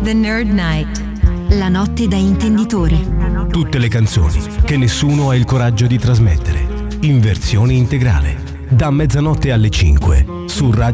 The Nerd Night. La notte da intenditore. Tutte le canzoni che nessuno ha il coraggio di trasmettere. In versione integrale. Da mezzanotte alle 5 su Radio